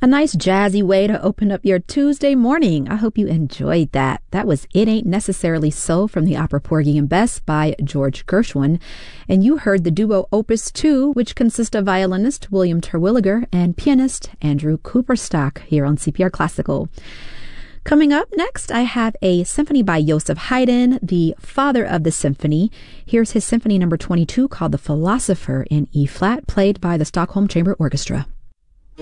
A nice jazzy way to open up your Tuesday morning. I hope you enjoyed that. That was It Ain't Necessarily So from the opera Porgy and Bess by George Gershwin. And you heard the duo Opus 2, which consists of violinist William Terwilliger and pianist Andrew Cooperstock here on CPR Classical. Coming up next, I have a symphony by Joseph Haydn, the father of the symphony. Here's his symphony number 22 called The Philosopher in E-flat, played by the Stockholm Chamber Orchestra.